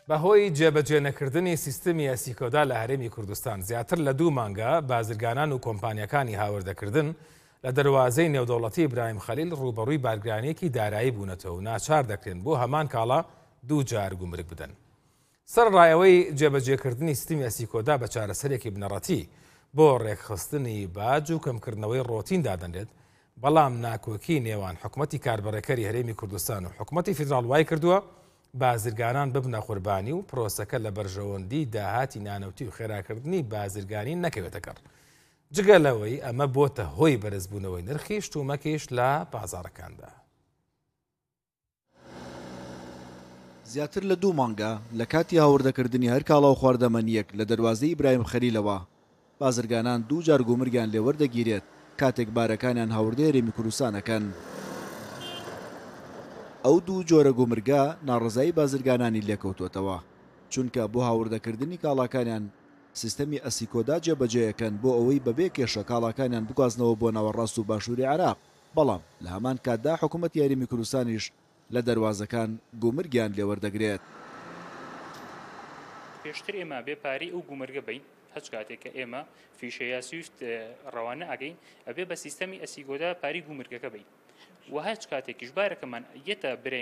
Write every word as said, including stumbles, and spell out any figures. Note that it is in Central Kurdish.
بەهۆی جێبەجێ نەکردنی سیستەمی ئەسیکۆدا لە هەرێمی کوردستان زیاتر لە دوو مانگە بازرگانان و کۆمپانیەکانی هاوردەکردن لە دەواازەی نێودەوڵەتی ئیبراهیم خەلیل ڕوبەڕووی بارگرانیەکی دارایی بوونەتەوە و ناچار دەکرێن بۆ هەمان کاڵا دوو جار گومرگ بدەن. سەرڕایەوەی جێبەجێکردنی سیستەمی ئەسیکۆدا بە چارەسەرێکی بنەڕەتی بۆ ڕێکخستنی باج و کەمکردنەوەی ڕۆتین دادەنرێت، بەڵام ناکۆکی نێوان حکوومەتی کاربڕێکەری هەرێمی کوردستان و حکوومەتی فیدراڵ وای کردووە بازرگانان ببنە قوربانی و پرۆسەکە لە بەرژەوەندی داهاتی نانەوتی و خێراکردنی بازرگانی نەکەوێتە کەڕ. جگە لەوەی ئەمە بۆتە هۆی بەرزبوونەوەی نرخی شتومەکیش لە بازاڕەکاندا. زیاتر لە دوو مانگە لە کاتی هاوردەکردنی هەر کاڵا و خواردەمەنیەک لە دەواازەی ئیبراهیم خەلیلەوە بازرگانان دوو جار گومرگیان لێوەردەگیرێت کاتێک بارەکانیان هاوردەی هەرێمی کوردستانەکەن. ئەو دوو جۆرە گومرگە ناڕزایی بازرگانانی لێکەوتوێتەوە، چونکە بۆ هاوردەکردنی کاڵاکانیان سیستەمی ئەسیکۆدا جێبەجێیەکەن بۆ ئەوەی بەبێ کێشە کاڵاکانیان بگوازنەوە بۆ ناوەڕاست و باشووری عێراق، بەڵام لە هەمان کاتدا حکوومەتی هەرێمی کوردستانیش لە دەواازەکان گومرگیان لێوەردەگرێت. پێشتر ئێمە بێپاری ئەو گومرگە بین هەچ کاتێک کە ئێمە فیشەیە سویفت ڕەوانە ئەگەین ئەبێ بە سیستەمی ئەسیکۆدا پاری گومرگەکە بین و هەچ کاتێکیش بارەکەمان یەتە برێ